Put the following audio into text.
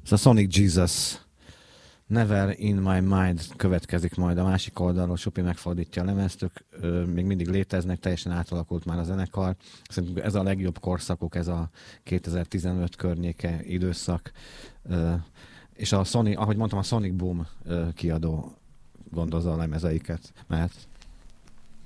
Ez a Sonic Jesus. Never in my mind következik majd a másik oldalról, Supi megfordítja a lemezt, ők még mindig léteznek, teljesen átalakult már a zenekar. Szerintem ez a legjobb korszakuk, ez a 2015 környéke időszak. És ahogy mondtam, a Sonic Boom kiadó gondozza a lemezeiket, mert